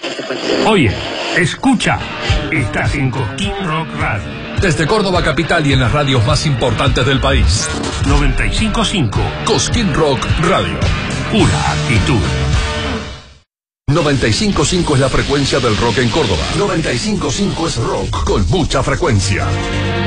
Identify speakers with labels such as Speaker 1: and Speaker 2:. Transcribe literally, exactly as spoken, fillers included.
Speaker 1: Oye, escucha, estás en Cosquín Rock Radio.
Speaker 2: Desde Córdoba capital y en las radios más importantes del país.
Speaker 1: noventa y cinco punto cinco.
Speaker 2: Cosquín Rock Radio.
Speaker 1: Pura actitud.
Speaker 2: noventa y cinco punto cinco es la frecuencia del rock en Córdoba. noventa y cinco punto cinco es rock con mucha frecuencia.